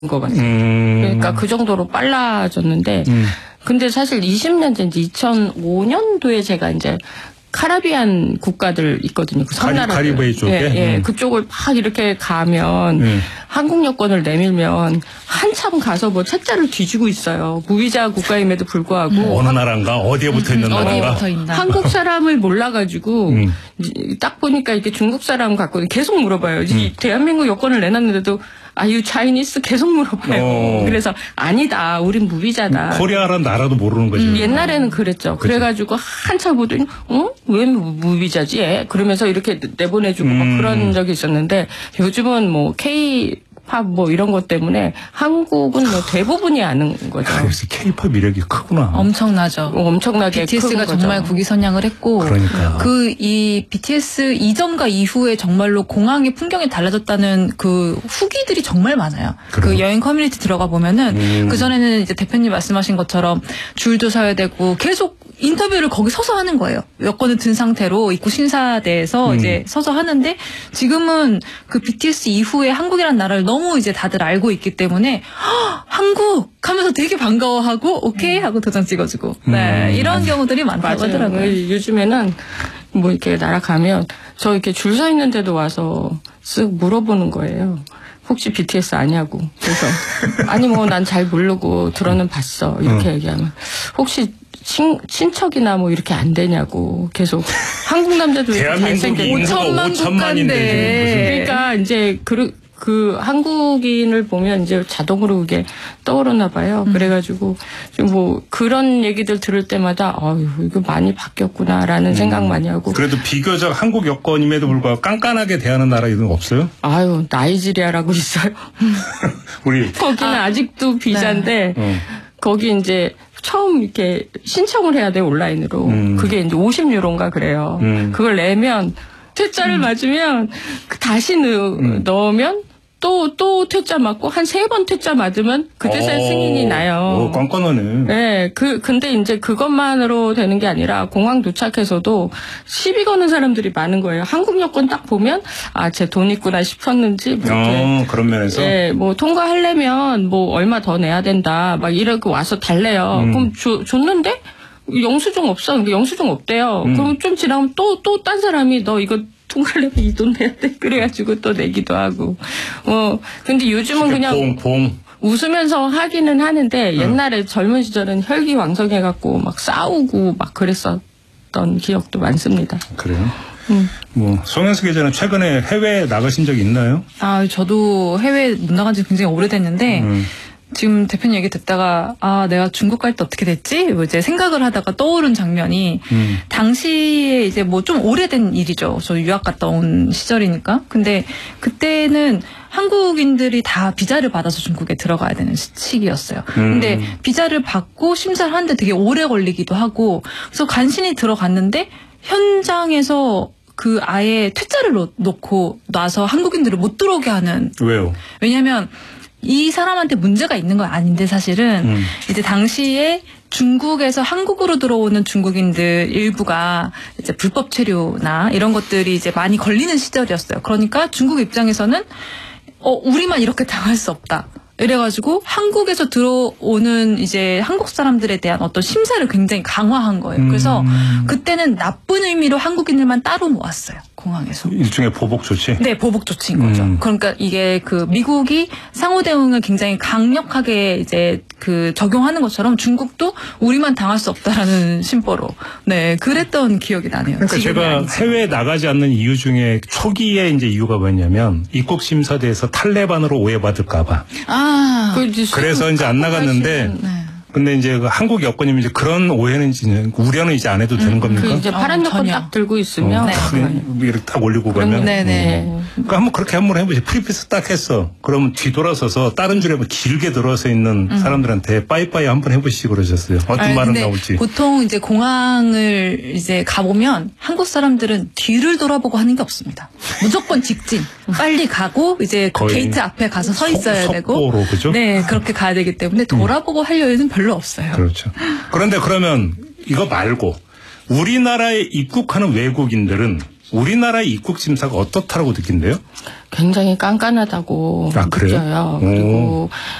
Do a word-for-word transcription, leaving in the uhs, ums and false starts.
것 같아요. 음. 그러니까 그 정도로 빨라졌는데, 음. 근데 사실 이십 년 전, 이제 이천오 년도에 제가 이제 카리비안 국가들 있거든요. 그 섬나라들. 카리브해 쪽에? 예, 예. 음. 그쪽을 막 이렇게 가면 음. 한국 여권을 내밀면 한참 가서 뭐 책자를 뒤지고 있어요. 무비자 국가임에도 불구하고. 음. 어느 나라인가? 어디에 붙어 있는 음, 나라인가? 어디에 붙어 있나? 한국 사람을 몰라가지고 음. 딱 보니까 이게 중국 사람 같고 계속 물어봐요. 이 음. 대한민국 여권을 내놨는데도 아유 차이니스 계속 물어봐요. 어. 그래서 아니다. 우린 무비자다. 코리아라는 나라도 모르는 거죠. 음, 옛날에는 그랬죠. 그치. 그래가지고 한참 보더니 어? 왜 무- 무비자지? 애? 그러면서 이렇게 내보내주고 음. 막 그런 적이 있었는데 요즘은 뭐 K 팝 뭐 이런 것 때문에 한국은 뭐 대부분이 아는 거죠. 아, 역시 케이팝 이력이 크구나. 엄청나죠. 어, 엄청나게 비티에스가 큰 정말 거죠. 국위선양을 했고, 그러니까요. 그 이 비티에스 이전과 이후에 정말로 공항의 풍경이 달라졌다는 그 후기들이 정말 많아요. 그래요? 그 여행 커뮤니티 들어가 보면은 음. 그 전에는 이제 대표님 말씀하신 것처럼 줄도 서야 되고 계속 인터뷰를 거기 서서 하는 거예요. 여권을 든 상태로 입국 심사대에서 음. 이제 서서 하는데 지금은 그 비티에스 이후에 한국이라는 나라를 너무 이제 다들 알고 있기 때문에 헉, 한국 하면서 되게 반가워하고 오케이 하고 도장 찍어주고 네, 음. 이런 경우들이 많다고 맞아요. 하더라고요. 요즘에는 뭐 이렇게 날아가면 저 이렇게 줄 서 있는데도 와서 쓱 물어보는 거예요. 혹시 비티에스 아냐고. 그래서 아니 뭐 난 잘 모르고 들어는 봤어. 이렇게 음. 얘기하면 혹시 친, 친척이나 뭐 이렇게 안 되냐고 계속 한국 남자도 이렇게 대한민국이 잘생겼고 인구가 오천만 오천만인데 국가인데. 그러니까 이제 그, 그 한국인을 보면 이제 자동으로 그게 떠오르나 봐요. 음. 그래가지고 좀 뭐 그런 얘기들 들을 때마다 아유 이거 많이 바뀌었구나라는 생각 많이 하고 그래도 비교적 한국 여권임에도 불구하고 깐깐하게 대하는 나라 이런 거 없어요? 아유 나이지리아라고 있어요. 우리 거기는 아, 직도 비자인데 어. 거기 이제 처음 이렇게 신청을 해야 돼요 온라인으로. 음. 그게 이제 오십 유로인가 그래요. 음. 그걸 내면 퇴짜를 맞으면 그 다시 넣, 음. 넣으면 또 또 퇴짜 맞고 한 세 번 퇴짜 맞으면 그때서야 어. 승인이 나요. 오, 깐깐하네. 네, 그 근데 이제 그것만으로 되는 게 아니라 공항 도착해서도 시비 거는 사람들이 많은 거예요. 한국 여권 딱 보면 아, 쟤 돈 있구나 싶었는지 뭐 이렇게 어, 그런 면에서. 예, 뭐 통과하려면 뭐 얼마 더 내야 된다. 막 이렇게 와서 달래요. 음. 그럼 줘, 줬는데 영수증 없어. 근데 영수증 없대요. 음. 그럼 좀 지나면 또 또 딴 사람이 너 이거 통과하려면 이 돈 내야 돼. 그래가지고 또 내기도 하고. 어 근데 요즘은 그냥 봉, 봉. 웃으면서 하기는 하는데 옛날에 젊은 시절은 혈기왕성해갖고 막 싸우고 막 그랬었던 기억도 많습니다. 그래요? 음. 뭐, 송현수 기자는 최근에 해외에 나가신 적이 있나요? 아, 저도 해외 못 나간 지 굉장히 오래됐는데 음. 지금 대표님 얘기 듣다가 아 내가 중국 갈 때 어떻게 됐지? 뭐 이제 생각을 하다가 떠오른 장면이 음. 당시에 이제 뭐 좀 오래된 일이죠. 저 유학 갔다 온 시절이니까. 근데 그때는 한국인들이 다 비자를 받아서 중국에 들어가야 되는 시- 시기였어요. 음. 근데 비자를 받고 심사를 하는데 되게 오래 걸리기도 하고 그래서 간신히 들어갔는데 현장에서 그 아예 퇴짜를 놓- 놓고 놔서 한국인들을 못 들어오게 하는 왜요? 왜냐하면 이 사람한테 문제가 있는 건 아닌데 사실은 음. 이제 당시에 중국에서 한국으로 들어오는 중국인들 일부가 이제 불법 체류나 이런 것들이 이제 많이 걸리는 시절이었어요. 그러니까 중국 입장에서는 어 우리만 이렇게 당할 수 없다. 이래가지고 한국에서 들어오는 이제 한국 사람들에 대한 어떤 심사를 굉장히 강화한 거예요. 그래서 음. 그때는 나쁜 의미로 한국인들만 따로 모았어요. 공항에서. 일종의 보복 조치? 네, 보복 조치인 거죠. 음. 그러니까 이게 그 미국이 상호 대응을 굉장히 강력하게 이제 그 적용하는 것처럼 중국도 우리만 당할 수 없다라는 심보로 네 그랬던 기억이 나네요. 그러니까 지금이 제가 아니지만. 해외에 나가지 않는 이유 중에 초기에 이제 이유가 뭐냐면 입국 심사대에서 탈레반으로 오해받을까봐. 아, 그 이제 그래서 이제 안 나갔는데. 네. 근데 이제 그 한국 여권이면 이제 그런 오해는 이제 우려는 이제 안 해도 되는 겁니까? 그 이제 어, 파란 여권 전혀. 딱 들고 있으면 네. 탁 이렇게 딱 올리고 그런 가면. 게- 네네. 네. 그러니까 한번 그렇게 한번 해보세요. 프리패스 딱 했어. 그러면 뒤돌아서서 다른 줄에 뭐 길게 들어서 있는 사람들한테 빠이빠이 한번 해보시고 그러셨어요. 어떤 아니, 말은 근데 나올지. 보통 이제 공항을 이제 가보면 한국 사람들은 뒤를 돌아보고 하는 게 없습니다. 무조건 직진. 빨리 가고 이제 그 거의 게이트 앞에 가서 서 있어야 속- 되고. 속보로, 그죠? 네, 그렇게 가야 되기 때문에 돌아보고 할 여유는 별로 없어요. 그렇죠. 그런데 그러면 이거 말고 우리나라에 입국하는 외국인들은 우리나라의 입국 심사가 어떻다라고 느낀대요? 굉장히 깐깐하다고 아, 그래요? 느껴요. 오. 그리고